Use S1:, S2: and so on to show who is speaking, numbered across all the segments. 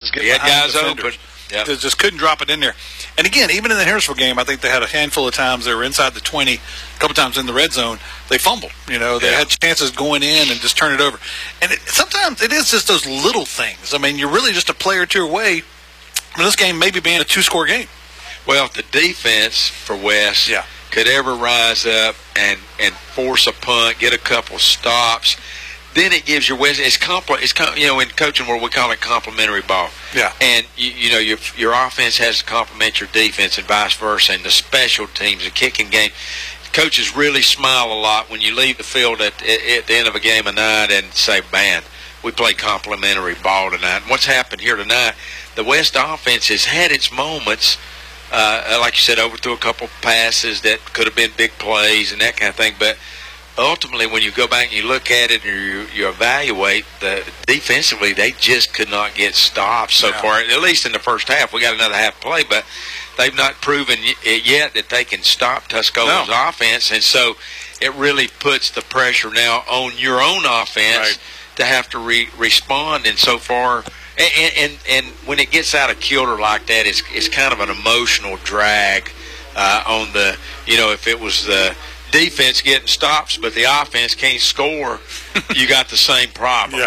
S1: guys get
S2: He had
S1: behind
S2: guys open.
S1: defenders.
S2: Yep.
S1: They just couldn't drop it in there. And again, even in the Harrisville game, I think they had a handful of times they were inside the 20, a couple times in the red zone. They fumbled. They had chances going in and just turn it over. And sometimes it is just those little things. I mean, you're really just a play or two away from this game maybe being a two-score game.
S2: Well, if the defense for West could ever rise up and force a punt, get a couple stops, then it gives your West. It's in coaching world we call it complementary ball.
S1: Yeah.
S2: And your offense has to complement your defense and vice versa. And the special teams, the kicking game, coaches really smile a lot when you leave the field at the end of a game of night and say, "Man, we played complementary ball tonight." And what's happened here tonight? The West offense has had its moments. Like you said, overthrew a couple passes that could have been big plays and that kind of thing. But ultimately, when you go back and you look at it or you evaluate, defensively, they just could not get stops so far, at least in the first half. We got another half play, but they've not proven it yet that they can stop Tuscola's offense. And so it really puts the pressure now on your own offense to have to respond. And so far – And when it gets out of kilter like that, it's kind of an emotional drag on the, if it was the defense getting stops but the offense can't score, you got the same problem.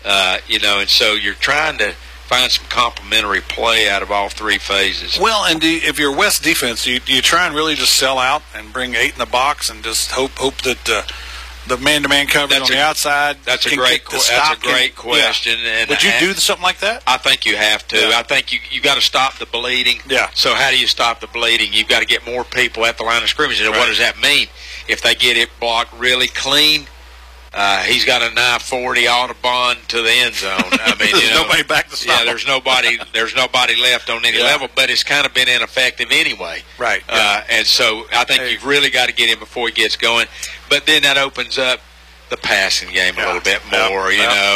S2: And so you're trying to find some complementary play out of all three phases.
S1: Well, and if you're West defense, do you try and really just sell out and bring 8 in the box and just hope that the man-to-man coverage on the outside.
S2: That's a great question.
S1: Yeah. And would you do something like that?
S2: I think you have to. I think you got to stop the bleeding.
S1: Yeah.
S2: So how do you stop the bleeding? You've got to get more people at the line of scrimmage. And what does that mean? If they get it blocked really clean, he's got a 940 Audubon to the end zone. I mean,
S1: there's nobody back to stop.
S2: Yeah, there's nobody left on any level. But it's kind of been ineffective anyway.
S1: Right.
S2: And so I think you've really got to get him before he gets going. But then that opens up the passing game a little bit more,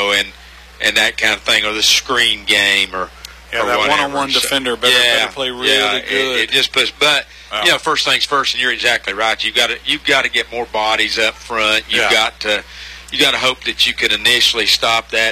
S2: and that kind of thing, or the screen game, or
S1: that
S2: whatever.
S1: One-on-one defender better play really good.
S2: It just puts, but first things first, and you're exactly right. You've got to get more bodies up front. You've got to hope that you can initially stop that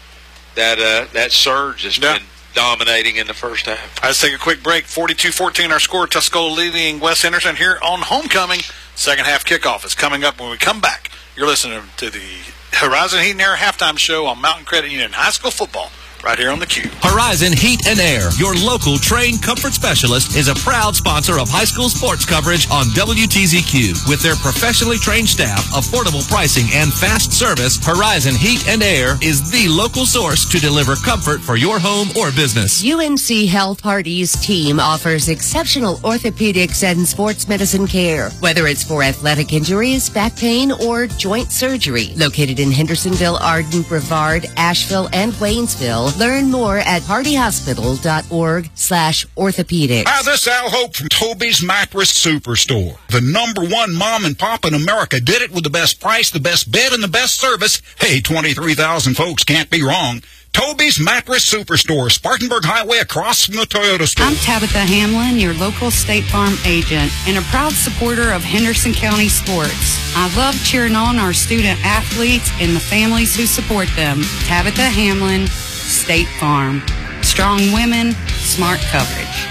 S2: surge that's been dominating in the first half.
S1: Let's take a quick break. 42-14 our score. Tuscola leading West Henderson here on homecoming. Second half kickoff is coming up when we come back. You're listening to the Horizon Heat and Air halftime show on Mountain Credit Union High School football right here on the Cube.
S3: Horizon Heat and Air, your local trained comfort specialist, is a proud sponsor of high school sports coverage on WTZQ. With their professionally trained staff, affordable pricing, and fast service, Horizon Heat and Air is the local source to deliver comfort for your home or business.
S4: UNC Health Hardy's team offers exceptional orthopedics and sports medicine care, whether it's for athletic injuries, back pain, or joint surgery. Located in Hendersonville, Arden, Brevard, Asheville, and Waynesville, learn more at hardyhospital.org/orthopedics.
S5: Hi, this is Al Hope from Toby's Mattress Superstore. The #1 mom and pop in America did it with the best price, the best bed, and the best service. Hey, 23,000 folks can't be wrong. Toby's Mattress Superstore, Spartanburg Highway across from the Toyota store.
S6: I'm Tabitha Hamlin, your local State Farm agent, and a proud supporter of Henderson County sports. I love cheering on our student athletes and the families who support them. Tabitha Hamlin, State Farm. Strong women, smart coverage.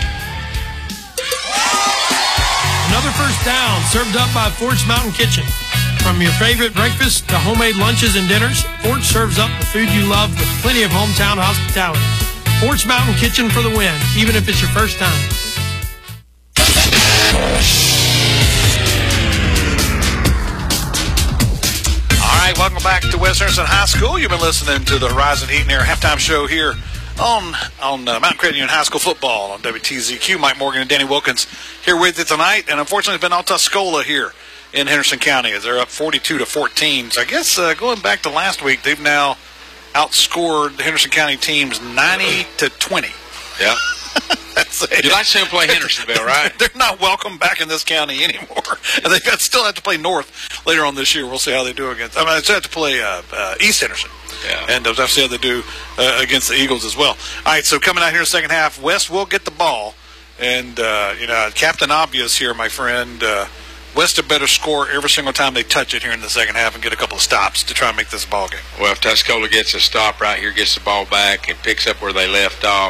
S7: Another first down served up by Fort's Mountain Kitchen. From your favorite breakfast to homemade lunches and dinners, Fort serves up the food you love with plenty of hometown hospitality. Fort's Mountain Kitchen for the win, even if it's your first time.
S1: All right, welcome back to West Henderson High School. You've been listening to the Horizon Heat and Air halftime show here on Mountain Credit Union High School football on WTZQ. Mike Morgan and Danny Wilkins here with you tonight, and unfortunately it's been all Tuscola here in Henderson County as they're up 42-14. So I guess going back to last week, they've now outscored the Henderson County teams 90-20.
S2: Yeah.
S1: That's it.
S2: You like to see them play Hendersonville, right?
S1: They're not welcome back in this county anymore. And they still have to play North later on this year. We'll see how they do against. I mean, they still have to play East Henderson.
S2: Yeah.
S1: And we'll see how they do against the Eagles as well. All right, so coming out here in the second half, West will get the ball. And, Captain Obvious here, my friend. West had better score every single time they touch it here in the second half and get a couple of stops to try and make this ball game.
S2: Well, if Tuscola gets a stop right here, gets the ball back, and picks up where they left off,